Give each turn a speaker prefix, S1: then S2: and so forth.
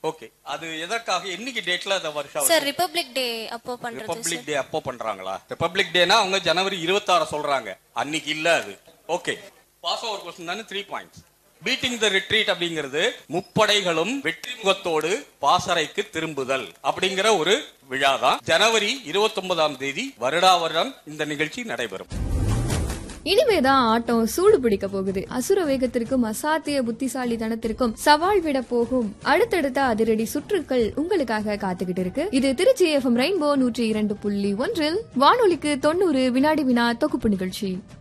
S1: Okay, அது எதற்காக இன்னைக்கு டேட்ல அந்த வருஷம்
S2: சார் ரிபப்ளிக் டே அப்போ பண்றது.
S1: ரிபப்ளிக் டே அப்போ பண்றாங்களா? ரிபப்ளிக் டேனா அவங்க ஜனவரி 26 சொல்றாங்க, அன்னைக்கு இல்ல அது. ஓகே, பாஸ் ஓவர் क्वेश्चन தானே 3 பாயிண்ட்ஸ். பீட்டிங் த ரிட்ரீட் அப்படிங்கிறது முப்படைகளும் வெற்றி முகத்தோடு பாசறைக்கு திரும்புதல் அப்படிங்கிற ஒரு விழா தான். ஜனவரி 29ஆம் தேதி வருடா வருடம் இந்த நிகழ்ச்சி நடைபெறும்.
S3: இனிமேதான் ஆட்டம் சூடு பிடிக்க போகுது. அசுர வேகத்திற்கும் அசாத்திய புத்திசாலித்தனத்திற்கும் சவால் விட போகும் அடுத்தடுத்த அதிரடி சுற்றுக்கள் உங்களுக்காக காத்துக்கிட்டு இருக்கு. இது திருச்சி FM ரெயின்போ 102.1 வானொலிக்கு 90 வினாடி வினா தொகுப்பு நிகழ்ச்சி.